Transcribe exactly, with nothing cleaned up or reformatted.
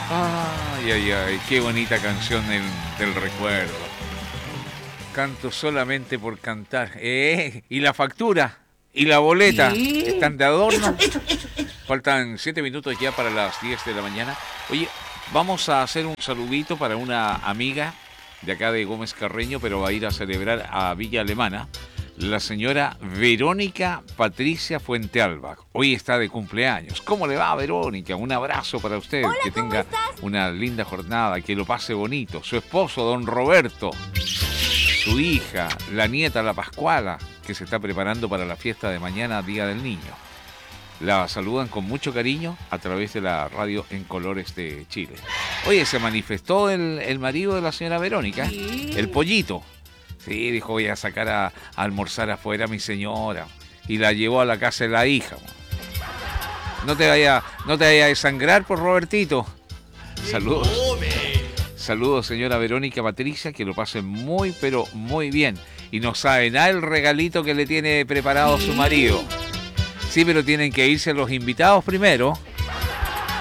Ay, ay, ay, qué bonita canción del, del recuerdo. Canto solamente por cantar. ¿Eh? ¿Y la factura? ¿Y la boleta? ¿Qué? ¿Están de adorno? Eso, eso, eso, eso. Faltan siete minutos ya para las diez de la mañana. Oye, vamos a hacer un saludito para una amiga de acá de Gómez Carreño, pero va a ir a celebrar a Villa Alemana. La señora Verónica Patricia Fuentealba. Hoy está de cumpleaños. ¿Cómo le va, Verónica? Un abrazo para usted. Hola, que ¿cómo tenga estás? una linda jornada, que lo pase bonito. Su esposo, don Roberto. Su hija, la nieta, la Pascuala, que se está preparando para la fiesta de mañana, Día del Niño. La saludan con mucho cariño a través de la radio En Colores de Chile. Oye, se manifestó el, el marido de la señora Verónica, ¿Qué? el pollito. Sí, dijo, voy a sacar a, a almorzar afuera a mi señora. Y la llevó a la casa de la hija. No te vaya, no te vaya a desangrar por Robertito. Saludos. Saludos, señora Verónica Patricia, que lo pase muy, pero muy bien. Y no sabe nada el regalito que le tiene preparado su marido. Sí, pero tienen que irse los invitados primero.